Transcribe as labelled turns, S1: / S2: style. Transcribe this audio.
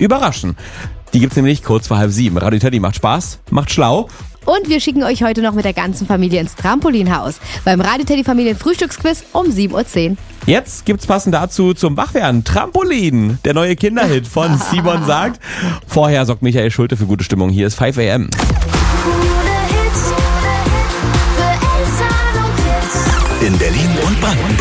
S1: überraschen. Die gibt's nämlich kurz vor 6:30. Radio Teddy macht Spaß, macht schlau.
S2: Und wir schicken euch heute noch mit der ganzen Familie ins Trampolinhaus. Beim Radio Teddy Familien-Frühstücksquiz um 7:10 Uhr.
S1: Jetzt gibt's passend dazu zum Wachwerden Trampolin, der neue Kinderhit von Simon Sagt. Vorher sorgt Michael Schulte für gute Stimmung. Hier ist 5 AM.
S3: In Berlin und Brandenburg.